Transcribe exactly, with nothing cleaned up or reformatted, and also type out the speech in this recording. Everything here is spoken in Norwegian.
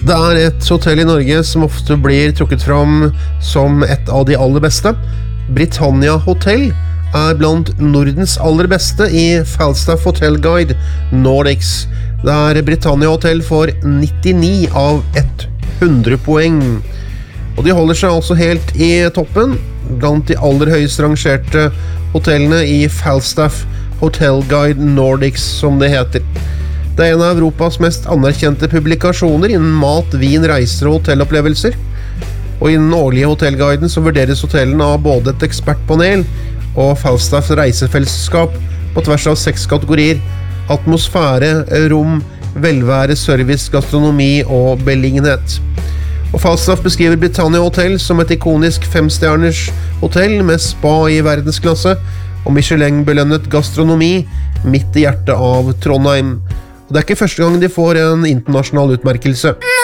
Det er et hotell i Norge som ofte blir trukket fram som et av de aller beste. Britannia Hotel er blant Nordens aller beste i Falstaff Hotel Guide Nordics, der Britannia Hotel får nittini av hundre poeng. Og de holder seg altså helt i toppen, blant de aller høyest rangerte hotellene i Falstaff Hotel Guide Nordics, som det heter. Det er en av Europas mest anerkjente publikasjoner innen mat, vin, reiser og hotellopplevelser. Og innen årlige hotellguiden så vurderes hotellene av både et ekspertpanel og Falstaff reisefellesskap på tvers av seks kategorier: atmosfære, rom, velvære, service, gastronomi og beliggenhet. Og Falstaff beskriver Britannia Hotel som et ikonisk femstjerners hotell med spa i verdensklasse og Michelin-belønnet gastronomi midt i hjertet av Trondheim. Og det er ikke første gang de får en internasjonal utmerkelse.